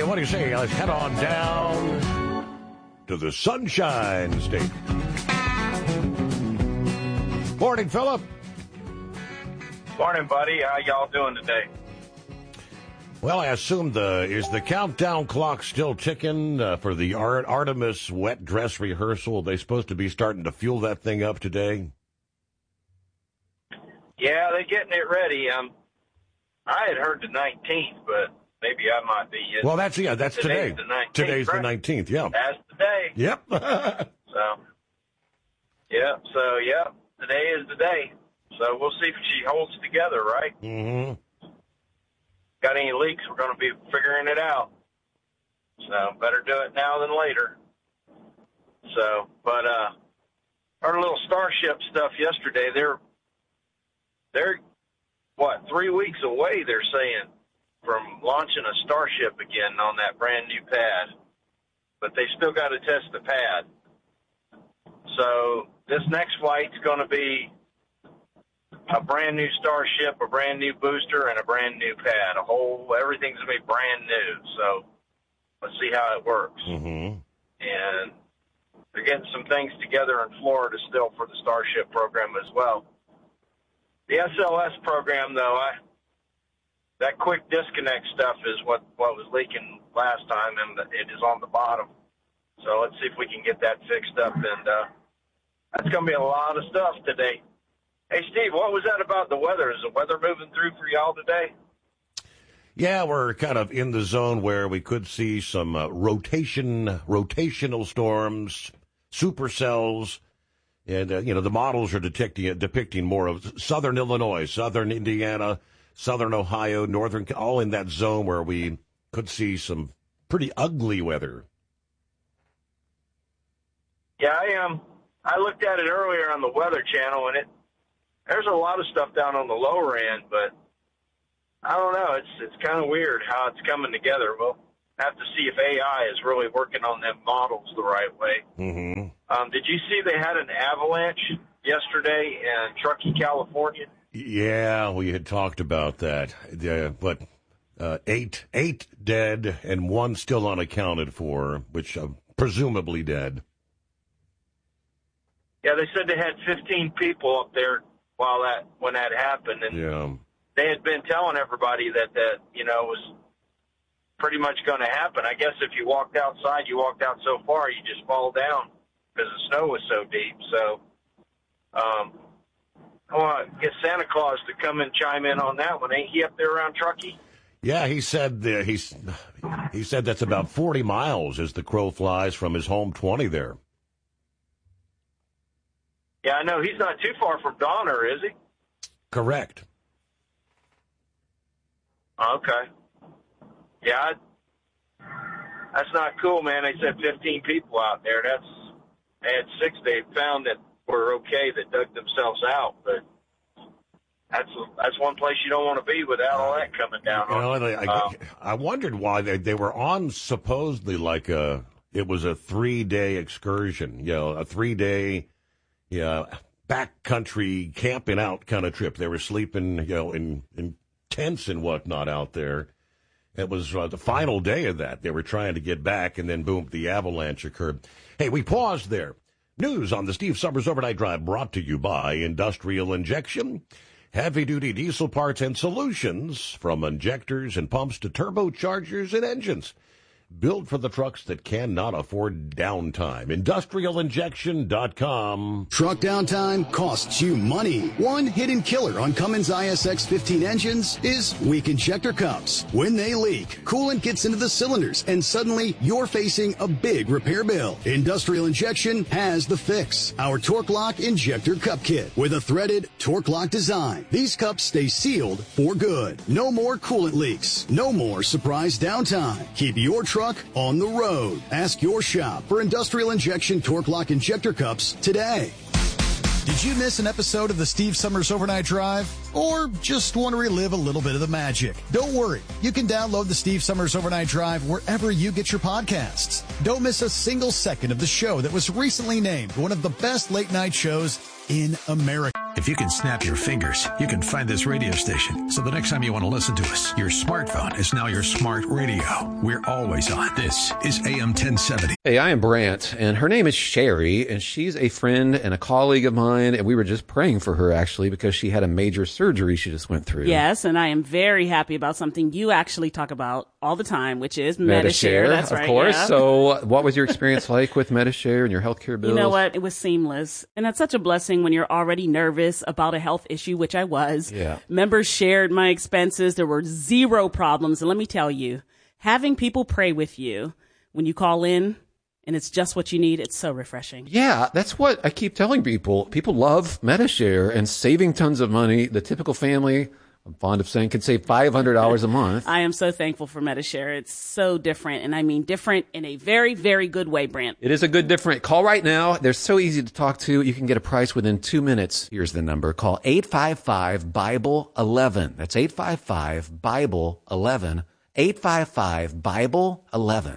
What do you say? Let's head on down to the Sunshine State. Morning, Philip. Morning, buddy. How y'all doing today? Well, I assume is the countdown clock still ticking for the Artemis wet dress rehearsal? Are they supposed to be starting to fuel that thing up today? Yeah, they're getting it ready. I had heard the 19th, but maybe I might be. Well, that's today. The 19th, Today's right? the 19th, yeah. That's today. Yep. Today is the day. So we'll see if she holds together, right? Mm-hmm. Got any leaks, we're going to be figuring it out. So better do it now than later. So, but our little Starship stuff yesterday, they're 3 weeks away, they're saying, from launching a Starship again on that brand new pad. But they still got to test the pad. So this next flight's going to be a brand new Starship, a brand new booster, and a brand new pad. Everything's going to be brand new. So let's see how it works. Mm-hmm. And they're getting some things together in Florida still for the Starship program as well. The SLS program, though, that quick disconnect stuff is what was leaking last time, and it is on the bottom. So let's see if we can get that fixed up, and that's going to be a lot of stuff today. Hey, Steve, what was that about the weather? Is the weather moving through for y'all today? Yeah, we're kind of in the zone where we could see some rotational storms, supercells, and the models are depicting more of southern Illinois, southern Indiana, southern Ohio, northern, all in that zone where we could see some pretty ugly weather. Yeah, I looked at it earlier on the Weather Channel, and there's a lot of stuff down on the lower end, but I don't know. It's kind of weird how it's coming together. We'll have to see if AI is really working on them models the right way. Mm-hmm. Did you see they had an avalanche yesterday in Truckee, California? Yeah, we had talked about that. But 8 dead and 1 still unaccounted for, which presumably dead. Yeah, they said they had 15 people up there when that happened, and they had been telling everybody that was pretty much going to happen. I guess if you walked outside, you walked out so far, you just fall down because the snow was so deep. So I want to get Santa Claus to come and chime in on that one. Ain't he up there around Truckee? Yeah, he said he said that's about 40 miles as the crow flies from his home 20 there. Yeah, I know. He's not too far from Donner, is he? Correct. Okay. Yeah, that's not cool, man. They said 15 people out there. They had 6 they found that were okay that dug themselves out, but that's one place you don't want to be without all that coming down on you. I wondered why they were on supposedly it was a 3-day excursion, a 3-day backcountry camping out kind of trip. They were sleeping, in tents and whatnot out there. It was the final day of that. They were trying to get back, and then, boom, the avalanche occurred. Hey, we paused there. News on the Steve Summers Overnight Drive brought to you by Industrial Injection. Heavy-duty diesel parts and solutions, from injectors and pumps to turbochargers and engines. Built for the trucks that cannot afford downtime. IndustrialInjection.com. Truck downtime costs you money. One hidden killer on Cummins ISX 15 engines is weak injector cups. When they leak, coolant gets into the cylinders, and suddenly you're facing a big repair bill. Industrial Injection has the fix. Our Torque Lock Injector Cup Kit with a threaded Torque Lock design. These cups stay sealed for good. No more coolant leaks. No more surprise downtime. Keep your truck on the road. Ask your shop for Industrial Injection Torque Lock Injector Cups today. Did you miss an episode of the Steve Summers Overnight Drive? Or just want to relive a little bit of the magic? Don't worry. You can download the Steve Summers Overnight Drive wherever you get your podcasts. Don't miss a single second of the show that was recently named one of the best late night shows in America. If you can snap your fingers, you can find this radio station. So the next time you want to listen to us, your smartphone is now your smart radio. We're always on. This is AM 1070. Hey, I am Brant, and her name is Sherry, and she's a friend and a colleague of mine, and we were just praying for her, actually, because she had a major surgery she just went through. Yes, and I am very happy about something you actually talk about all the time, which is Medi-Share. That's right, of course. Yeah. So what was your experience like with Medi-Share and your healthcare bills? You know what? It was seamless. And that's such a blessing when you're already nervous about a health issue, which I was. Yeah. Members shared my expenses. There were zero problems. And let me tell you, having people pray with you when you call in and it's just what you need, it's so refreshing. Yeah, that's what I keep telling people. People love Medi-Share and saving tons of money. The typical family, I'm fond of saying, can save $500 a month. I am so thankful for Medi-Share. It's so different, and I mean different in a very, very good way, Brant. It is a good different. Call right now. They're so easy to talk to. You can get a price within 2 minutes. Here's the number. Call 855-BIBLE-11. That's 855-BIBLE-11. 855-BIBLE-11.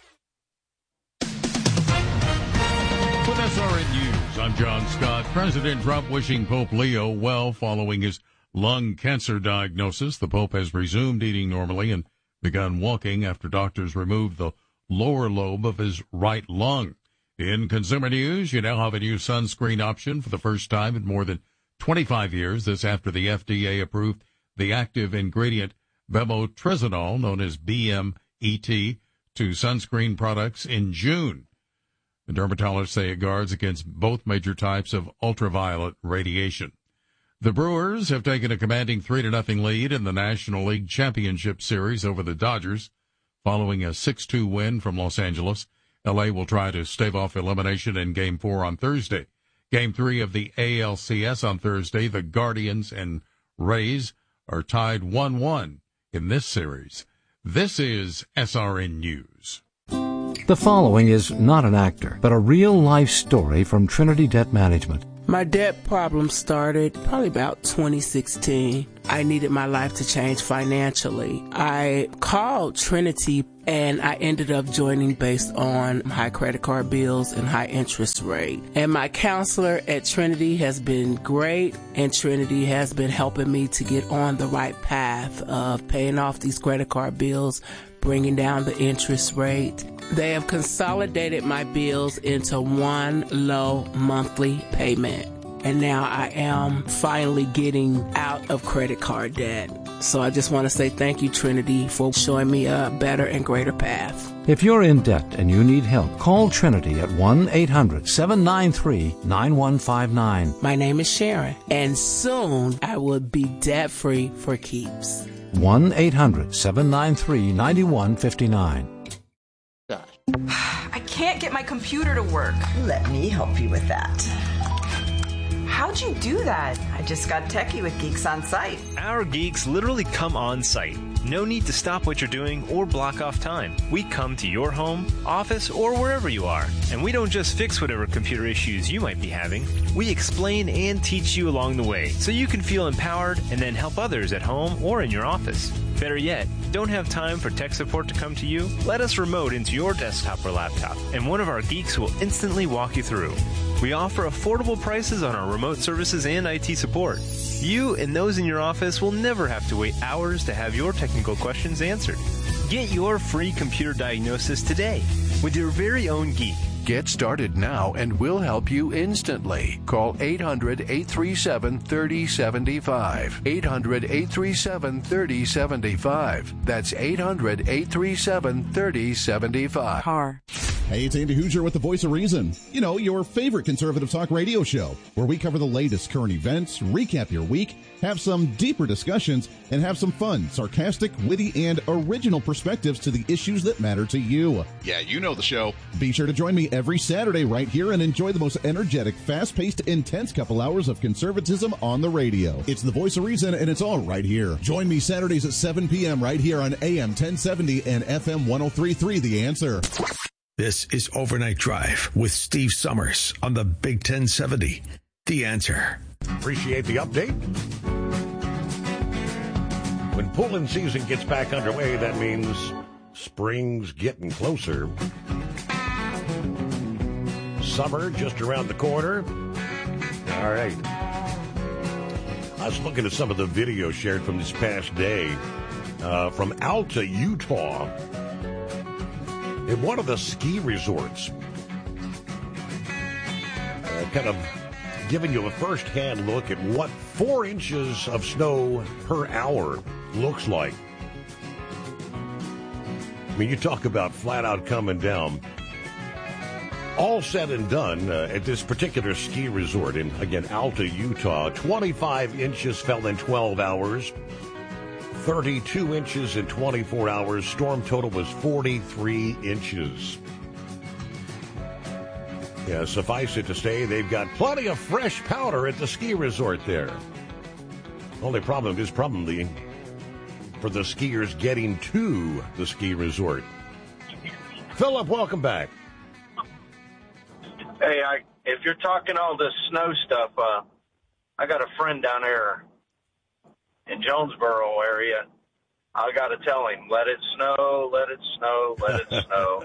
With SRN News, I'm John Scott. President Trump wishing Pope Leo well following his lung cancer diagnosis. The Pope has resumed eating normally and begun walking after doctors removed the lower lobe of his right lung. In consumer news, you now have a new sunscreen option for the first time in more than 25 years. This after the FDA approved the active ingredient bemotrexonol, known as BMET, to sunscreen products in June. The dermatologists say it guards against both major types of ultraviolet radiation. The Brewers have taken a commanding 3-0 lead in the National League Championship Series over the Dodgers, following a 6-2 win from Los Angeles. L.A. will try to stave off elimination in Game 4 on Thursday. Game 3 of the ALCS on Thursday, the Guardians and Rays are tied 1-1 in this series. This is SRN News. The following is not an actor, but a real-life story from Trinity Debt Management. My debt problem started probably about 2016. I needed my life to change financially. I called Trinity and I ended up joining based on high credit card bills and high interest rate. And my counselor at Trinity has been great, and Trinity has been helping me to get on the right path of paying off these credit card bills, bringing down the interest rate. They have consolidated my bills into one low monthly payment. And now I am finally getting out of credit card debt. So I just want to say thank you, Trinity, for showing me a better and greater path. If you're in debt and you need help, call Trinity at 1-800-793-9159. My name is Sharon, and soon I will be debt-free for keeps. 1-800-793-9159. I can't get my computer to work. Let me help you with that. How'd you do that? I just got techie with Geeks on Site. Our geeks literally come on site. No need to stop what you're doing or block off time. We come to your home, office, or wherever you are. And we don't just fix whatever computer issues you might be having. We explain and teach you along the way so you can feel empowered and then help others at home or in your office. Better yet, don't have time for tech support to come to you? Let us remote into your desktop or laptop, and one of our geeks will instantly walk you through. We offer affordable prices on our remote services and IT support. You and those in your office will never have to wait hours to have your technical questions answered. Get your free computer diagnosis today with your very own geek. Get started now and we'll help you instantly. Call 800-837-3075. 800-837-3075. That's 800-837-3075. Car. Hey, it's Andy Hoosier with the Voice of Reason. You know, your favorite conservative talk radio show, where we cover the latest current events, recap your week, have some deeper discussions, and have some fun, sarcastic, witty, and original perspectives to the issues that matter to you. Yeah, you know the show. Be sure to join me every Saturday right here and enjoy the most energetic, fast-paced, intense couple hours of conservatism on the radio. It's the Voice of Reason, and it's all right here. Join me Saturdays at 7 p.m. right here on AM 1070 and FM 103.3 The Answer. This is Overnight Drive with Steve Summers on the Big 1070. The Answer. Appreciate the update. When pulling season gets back underway, that means spring's getting closer. Summer just around the corner. All right. I was looking at some of the video shared from this past day from Alta, Utah, at one of the ski resorts. Kind of giving you a first-hand look at what 4 inches of snow per hour looks like. I mean, you talk about flat-out coming down. All said and done, at this particular ski resort in, again, Alta, Utah, 25 inches fell in 12 hours, 32 inches in 24 hours. Storm total was 43 inches. Yeah, suffice it to say, they've got plenty of fresh powder at the ski resort there. Only problem is probably for the skiers getting to the ski resort. Philip, welcome back. Hey, if you're talking all this snow stuff, I got a friend down there in Jonesboro area. I got to tell him, let it snow, let it snow, let it snow.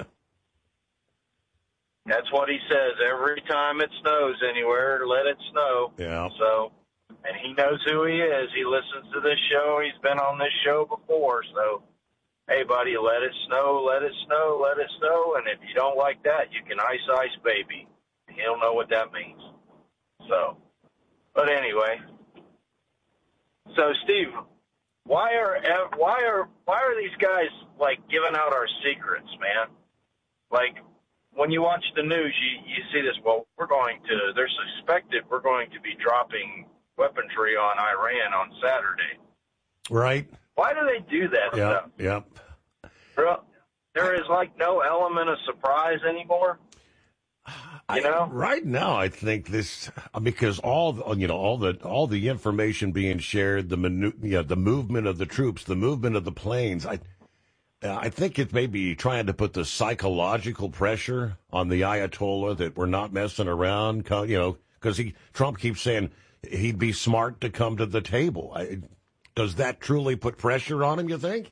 That's what he says every time it snows anywhere, let it snow. Yeah. So, and he knows who he is. He listens to this show. He's been on this show before. So, hey, buddy, let it snow, let it snow, let it snow. And if you don't like that, you can ice baby. He'll know what that means. So, but anyway. So, Steve, why are these guys like giving out our secrets, man? Like, when you watch the news, you see this. Well, they're suspected we're going to be dropping weaponry on Iran on Saturday. Right. Why do they do that stuff? Yep. There is like no element of surprise anymore. You know? Right now, I think this, because all the information being shared, the movement of the troops, the movement of the planes, I think it may be trying to put the psychological pressure on the Ayatollah that we're not messing around, because Trump keeps saying he'd be smart to come to the table. Does that truly put pressure on him, you think?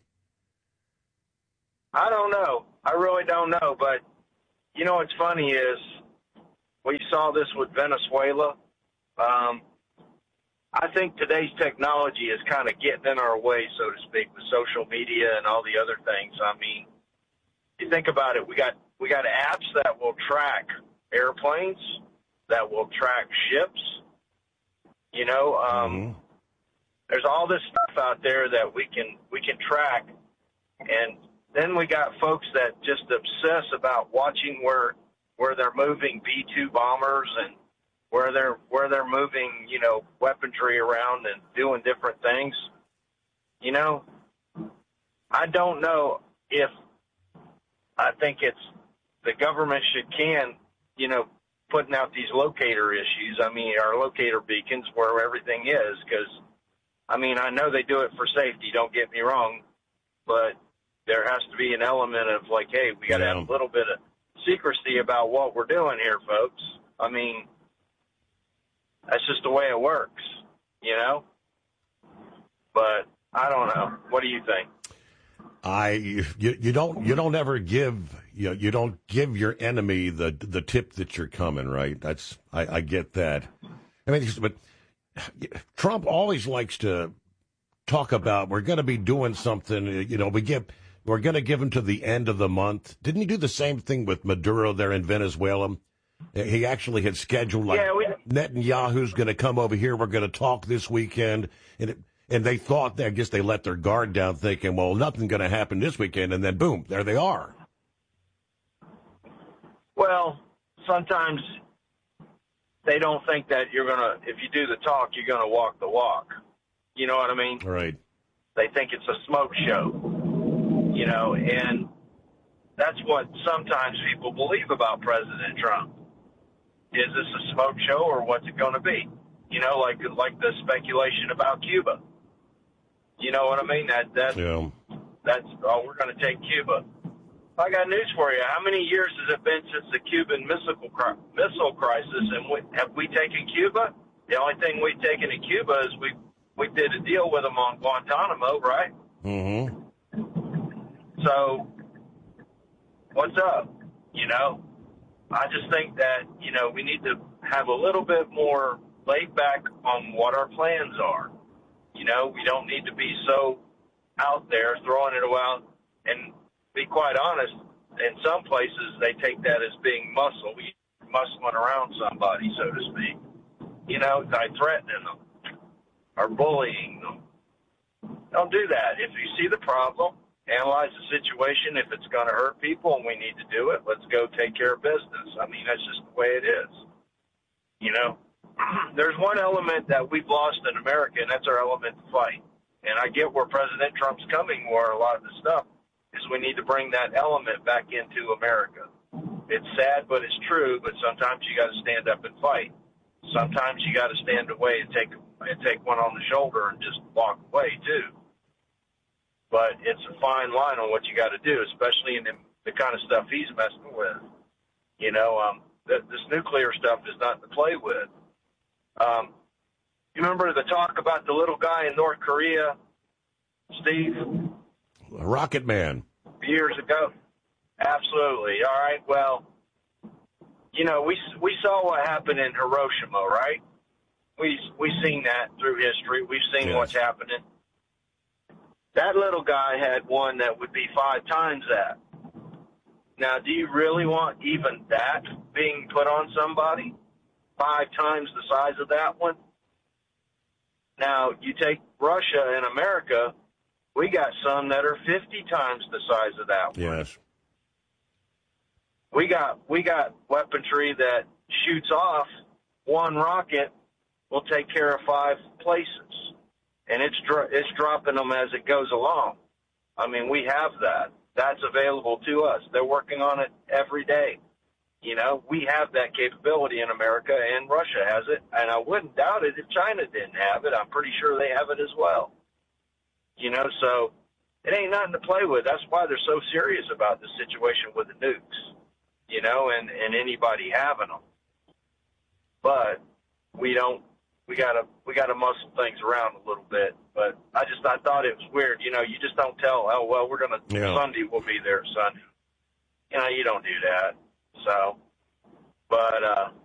I don't know. I really don't know. But, you know what's funny is we saw this with Venezuela. I think today's technology is kind of getting in our way, so to speak, with social media and all the other things. I mean, you think about it, we got apps that will track airplanes, that will track ships. There's all this stuff out there that we can track, and then we got folks that just obsess about watching where they're moving B-2 bombers and where they're moving, weaponry around and doing different things. I don't know if I think it's the government putting out these locator issues. I mean, our locator beacons where everything is, because, I mean, I know they do it for safety, don't get me wrong, but there has to be an element of like, hey, we got to have a little bit of secrecy about what we're doing here, folks. I mean, that's just the way it works, But I don't know. What do you think? You don't ever give you don't give your enemy the tip that you're coming, right? I get that. I mean, but Trump always likes to talk about we're going to be doing something. We're going to give him to the end of the month. Didn't he do the same thing with Maduro there in Venezuela? He actually had scheduled, Netanyahu's going to come over here. We're going to talk this weekend. And they thought, I guess they let their guard down thinking, well, nothing's going to happen this weekend. And then, boom, there they are. Well, sometimes they don't think that if you do the talk, you're going to walk the walk. You know what I mean? Right. They think it's a smoke show, and that's what sometimes people believe about President Trump. Is this a smoke show or what's it going to be? Like the speculation about Cuba. You know what I mean? That's we're going to take Cuba. I got news for you. How many years has it been since the Cuban missile crisis, and have we taken Cuba? The only thing we've taken in Cuba is we did a deal with them on Guantanamo, right? Mm-hmm. So, what's up? I just think that, we need to have a little bit more laid back on what our plans are. You know, we don't need to be so out there throwing it around. And be quite honest, in some places they take that as being muscle. We muscling around somebody, so to speak. You know, by threatening them or bullying them. Don't do that. If you see the problem, analyze the situation. If it's going to hurt people and we need to do it, let's go take care of business. I mean, that's just the way it is. You know, there's one element that we've lost in America, and that's our element to fight. And I get where President Trump's coming, where a lot of the stuff is we need to bring that element back into America. It's sad, but it's true. But sometimes you got to stand up and fight. Sometimes you got to stand away and take one on the shoulder and just walk away too. But it's a fine line on what you got to do, especially in the kind of stuff he's messing with. You know, this nuclear stuff is not to play with. You remember the talk about the little guy in North Korea, Steve? Rocket Man. Years ago? Absolutely. All right, well, you know, we saw what happened in Hiroshima, right? We've seen that through history. We've seen what's happening. That little guy had one that would be 5 times that. Now, do you really want even that being put on somebody? 5 times the size of that one? Now, you take Russia and America, we got some that are 50 times the size of that one. Yes. We got weaponry that shoots off one rocket will take care of 5 places, and it's dropping them as it goes along. I mean, we have that. That's available to us. They're working on it every day. You know, we have that capability in America, and Russia has it, and I wouldn't doubt it if China didn't have it. I'm pretty sure they have it as well. You know, so it ain't nothing to play with. That's why they're so serious about this situation with the nukes, you know, and anybody having them. But we gotta muscle things around a little bit. But I thought it was weird. You know, you just don't tell, oh, well, Sunday we'll be there Sunday. You know, you don't do that. So, but